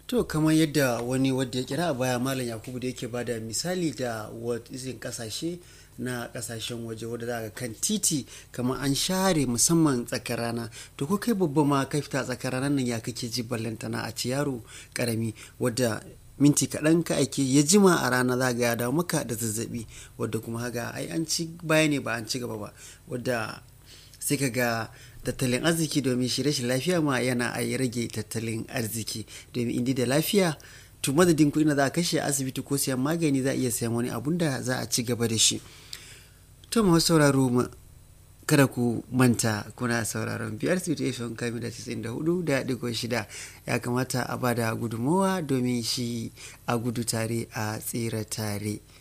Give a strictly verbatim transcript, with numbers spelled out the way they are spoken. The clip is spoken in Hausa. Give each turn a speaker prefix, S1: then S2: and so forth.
S1: To kamar yadda wani wadda ya kira a baya Malam Yakubu da yake bada misali da izin kasashe na kasashen waje wadda za ka kan titi kamar an share musamman tsakar rana, to ko kai babba ma ka fita tsakar ranar nan ya kake ji ballantana a ci yaro karami wadda minti kaɗan ka ake ya jima a rana za ga ya dawo maka da zazzabi wadda kuma haka ai an ci baya ne ba an ci gaba ba, wadda sai ka ga tattalin arziki domin shi rashin lafiya ma yana a rage tattalin arziki domin indi da lafiya to madadin kuɗi na za a kashe a asibiti ko siyan magani za a iya sayan wani abun da za a ci gaba da shi. To masu sauraro kada ku manta kuna sauraron biyar su ta fm kami da tisa'in da hudu da digo shida, ya kamata a bada gudunmawa domin shi a gudu tare a tsira tare.